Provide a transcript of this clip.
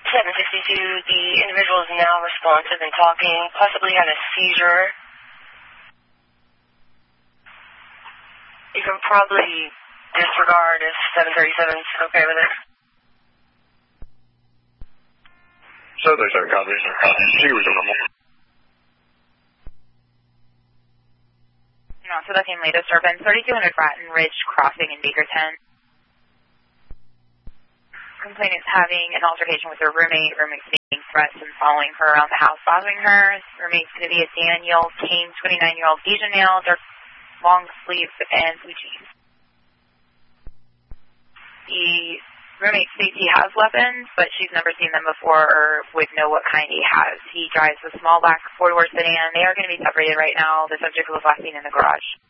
762, the individual is now responsive and talking, possibly had a seizure. You can probably disregard if 737 is okay with it. 737, copy. She was normal. No, so that came latest urban 3200 Bratton Ridge Crossing in Bakerton. Complainant's having an altercation with her roommate. Roommate's making threats and following her around the house, bothering her. Roommate's going to be a Daniel Kane, 29-year-old Asian male, dark long sleeves and blue jeans. The roommate states he has weapons, but she's never seen them before or would know what kind he has. He drives a small black four-door sedan. They are going to be separated right now. The subject was last seen in the garage.